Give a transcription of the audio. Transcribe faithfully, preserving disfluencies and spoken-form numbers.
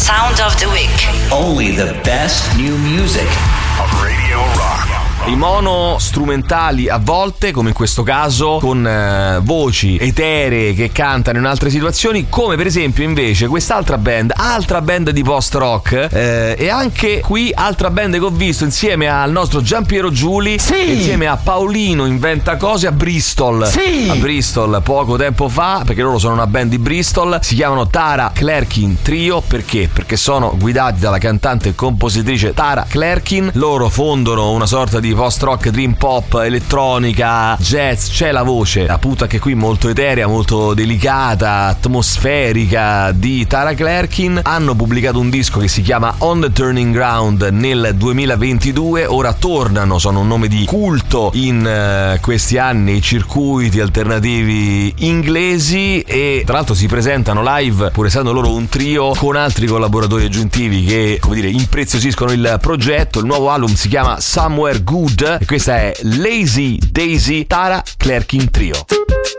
Sound of the Week. Only the best new music of Radio Rock. I mono strumentali a volte, come in questo caso, con eh, voci eteree che cantano in altre situazioni, come per esempio invece quest'altra band, altra band di post rock, eh, e anche qui altra band che ho visto insieme al nostro Giampiero Giuli, sì, insieme a Paolino Inventa Cose a Bristol, sì, a Bristol poco tempo fa, perché loro sono una band di Bristol, si chiamano Tara Clerkin Trio. Perché? Perché sono guidati dalla cantante e compositrice Tara Clerkin. Loro fondono una sorta di post rock, dream pop, elettronica, jazz. C'è la voce appunto anche qui molto eterea, molto delicata, atmosferica di Tara Clerkin. Hanno pubblicato un disco che si chiama On the Turning Ground nel duemilaventidue. Ora tornano, sono un nome di culto in uh, questi anni nei circuiti alternativi inglesi, e tra l'altro si presentano live, pur essendo loro un trio, con altri collaboratori aggiuntivi che, come dire, impreziosiscono il progetto. Il nuovo album si chiama Somewhere Good e questa è Lazy Daisy, Tara Clerkin Trio.